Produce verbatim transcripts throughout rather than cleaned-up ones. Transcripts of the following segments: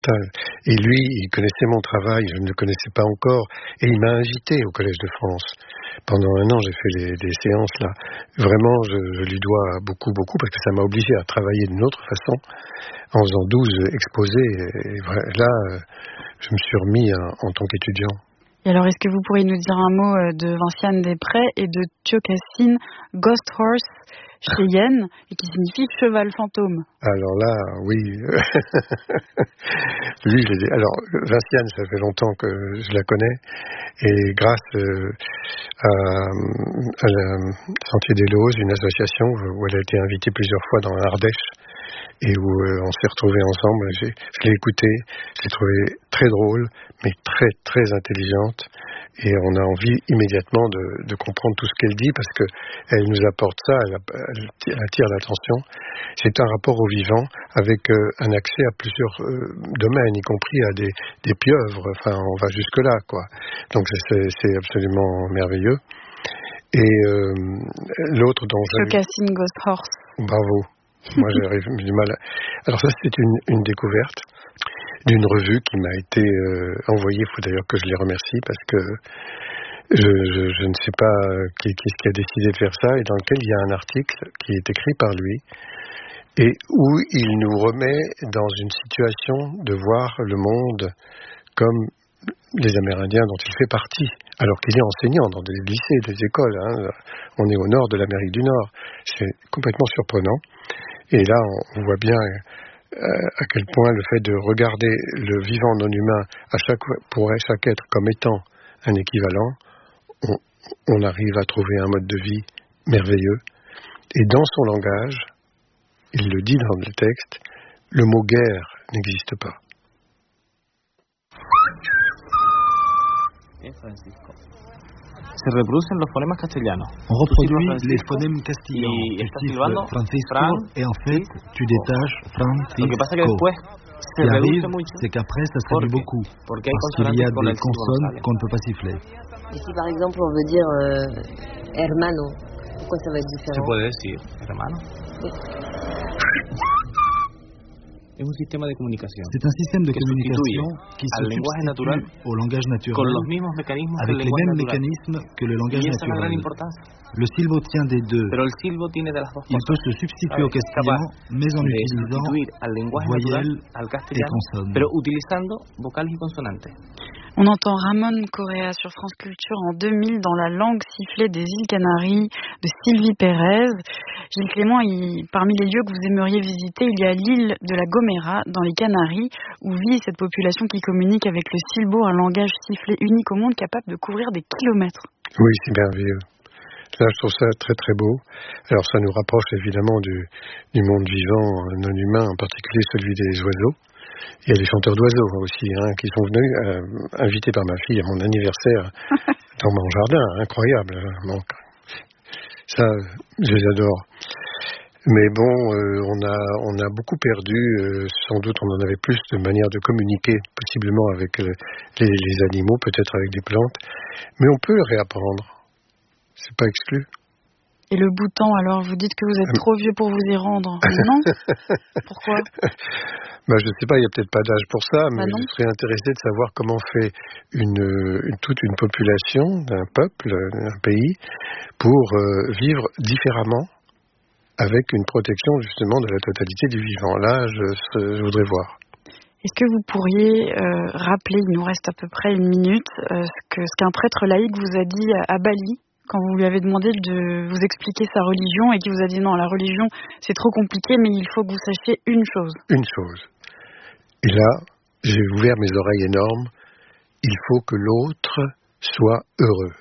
Et lui, il connaissait mon travail, je ne le connaissais pas encore, et il m'a invité au Collège de France. Pendant un an, j'ai fait les, des séances là. Vraiment, je, je lui dois beaucoup, beaucoup, parce que ça m'a obligé à travailler d'une autre façon, en faisant douze exposés. Et là, je me suis remis en, en tant qu'étudiant. Et alors, est-ce que vous pourriez nous dire un mot de Vinciane Després et de Tiokasin Ghost Horse Cheyenne, et qui signifie cheval fantôme? Alors là, oui. Lui, je l'ai dit. Alors, Vinciane, ça fait longtemps que je la connais, et grâce euh, à, à la Sentier des Lauses, une association où elle a été invitée plusieurs fois dans l'Ardèche, et où euh, on s'est retrouvés ensemble. J'ai, je l'ai écoutée, je l'ai trouvée très drôle, mais très, très intelligente. Et on a envie immédiatement de, de comprendre tout ce qu'elle dit, parce qu'elle nous apporte ça, elle, elle, elle attire l'attention. C'est un rapport au vivant avec euh, un accès à plusieurs euh, domaines, y compris à des, des pieuvres. Enfin, on va jusque-là, quoi. Donc c'est, c'est absolument merveilleux. Et euh, l'autre dont j'ai... Tiokasin Ghost Horse. Bravo. Moi, j'arrive du mal à... Alors ça, c'est une, une découverte d'une revue qui m'a été euh, envoyée. Il faut d'ailleurs que je les remercie, parce que je, je, je ne sais pas qui, qui, qui a décidé de faire ça, et dans lequel il y a un article qui est écrit par lui, et où il nous remet dans une situation de voir le monde comme les Amérindiens dont il fait partie, alors qu'il est enseignant dans des lycées, des écoles. Hein. On est au nord de l'Amérique du Nord. C'est complètement surprenant. Et là, on voit bien euh, à quel point le fait de regarder le vivant non humain à chaque, pour chaque être comme étant un équivalent, on, on arrive à trouver un mode de vie merveilleux. Et dans son langage, il le dit dans le texte, le mot guerre n'existe pas. Se reproducen los fonemas castellanos. On reproduit les phonèmes castillans. Y estás silbando Francisco, Fran, et en fait, tu détaches Francisco. Lo que pasa que después se Ce qui arrive, reduce mucho. c'est qu'après, ça se réduit beaucoup. Porque hay Parce qu'il y a consonantes con des el símbolo consonnes nasal. qu'on ne peut pas siffler. Et si par exemple on veut dire euh, hermano, pourquoi ça va être différent? Se puede decir, hermano. Oui. Es un sistema de comunicación. C'est un système de que communication qui se al lenguaje natural substitue au langage naturel con los mismos mecanismos que avec el les lenguaje mêmes natural. mécanismes que le langage Y esa es la gran naturel. importancia. Le silbo tient des deux. Pero el silbo tiene de las dos Il cosas. peut se substituer au Es castillan, capaz mais en de utilisant sustituir al lenguaje natural, voyelles al et castellano, consonnes. pero utilizando vocales y consonantes. On entend Ramon Correa sur France Culture en deux mille dans la langue sifflée des îles Canaries de Sylvie Pérez. Gilles Clément, il, parmi les lieux que vous aimeriez visiter, il y a l'île de la Gomera dans les Canaries, où vit cette population qui communique avec le silbo, un langage sifflé unique au monde capable de couvrir des kilomètres. Oui, c'est merveilleux. Là, je trouve ça très très beau. Alors ça nous rapproche évidemment du, du monde vivant non humain, en particulier celui des oiseaux. Il y a les chanteurs d'oiseaux aussi, hein, qui sont venus, euh, invités par ma fille à mon anniversaire dans mon jardin. Incroyable. Donc, ça, je les adore. Mais bon, euh, on a on a beaucoup perdu. Euh, sans doute, on en avait plus de manières de communiquer, possiblement avec euh, les, les animaux, peut-être avec des plantes. Mais on peut réapprendre. C'est pas exclu. Et le Bhoutan, alors, vous dites que vous êtes trop vieux pour vous y rendre. Non? Pourquoi? Ben, je ne sais pas, il n'y a peut-être pas d'âge pour ça, mais bah je serais intéressé de savoir comment fait une, une, toute une population, d'un peuple, d'un pays, pour euh, vivre différemment, avec une protection justement de la totalité du vivant. Là, je, je voudrais voir. Est-ce que vous pourriez euh, rappeler, il nous reste à peu près une minute, euh, ce, que, ce qu'un prêtre laïque vous a dit à, à Bali, quand vous lui avez demandé de vous expliquer sa religion, et qui vous a dit non, la religion c'est trop compliqué, mais il faut que vous sachiez une chose. Une chose. Et là, j'ai ouvert mes oreilles énormes. Il faut que l'autre soit heureux.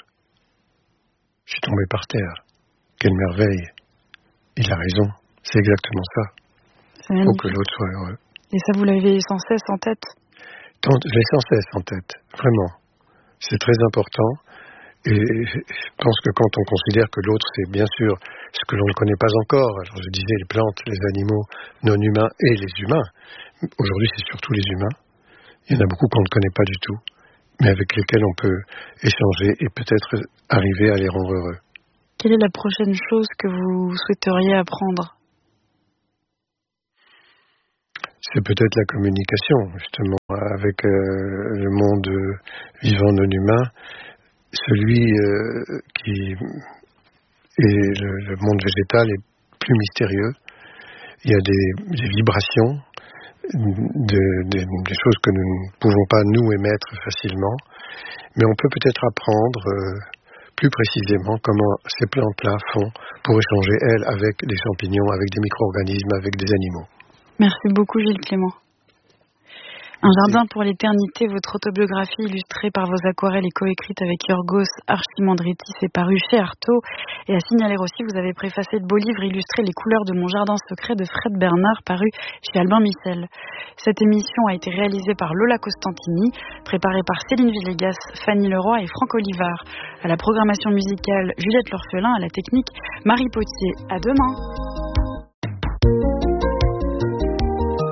Je suis tombé par terre. Quelle merveille. Il a raison. C'est exactement ça. Il faut que l'autre soit heureux. Et ça, vous l'avez sans cesse en tête? Tant, je l'ai sans cesse en tête. Vraiment. C'est très important. Et je pense que quand on considère que l'autre, c'est bien sûr ce que l'on ne connaît pas encore, alors je disais les plantes, les animaux non humains et les humains, aujourd'hui c'est surtout les humains, il y en a beaucoup qu'on ne connaît pas du tout, mais avec lesquels on peut échanger et peut-être arriver à les rendre heureux. Quelle est la prochaine chose que vous souhaiteriez apprendre? c'est peut-être la communication, justement, avec euh, le monde vivant non humain, celui euh, qui est le, le monde végétal est plus mystérieux. Il y a des, des vibrations, de, de, des choses que nous ne pouvons pas nous émettre facilement, mais on peut peut-être apprendre euh, plus précisément comment ces plantes-là font pour échanger, elles, avec des champignons, avec des micro-organismes, avec des animaux. Merci beaucoup Gilles Clément. Un jardin pour l'éternité, votre autobiographie illustrée par vos aquarelles et coécrite avec Yorgos Archimandritis est parue chez Artaud. Et à signaler aussi, vous avez préfacé de beaux livres illustrés Les couleurs de mon jardin secret de Fred Bernard, paru chez Albin Michel. Cette émission a été réalisée par Lola Costantini, préparée par Céline Villegas, Fanny Leroy et Franck Olivard. À la programmation musicale, Juliette L'Orphelin, à la technique, Marie Potier. À demain.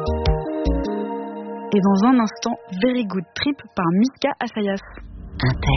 Et dans un instant, Very Good Trip par Mika Assayas. Inter.